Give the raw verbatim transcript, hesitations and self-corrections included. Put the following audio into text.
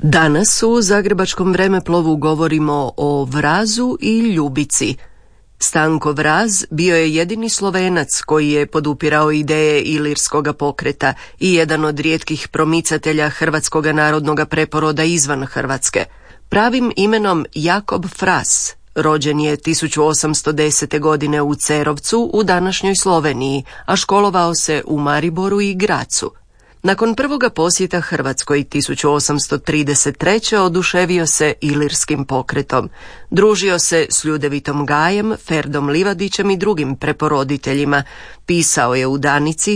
Danas u Zagrebačkom vremeplovu govorimo o Vrazu i Ljubici. Stanko Vraz bio je jedini Slovenac koji je podupirao ideje Ilirskoga pokreta i jedan od rijetkih promicatelja hrvatskoga narodnog preporoda izvan Hrvatske. Pravim imenom Jakob Fras rođen je tisuću osamsto desete. godine u Cerovcu u današnjoj Sloveniji, a školovao se u Mariboru i Grazu. Nakon prvoga posjeta Hrvatskoj tisuću osamsto trideset treće. oduševio se Ilirskim pokretom. Družio se s Ljudevitom Gajem, Ferdom Livadićem i drugim preporoditeljima. Pisao je u Danici,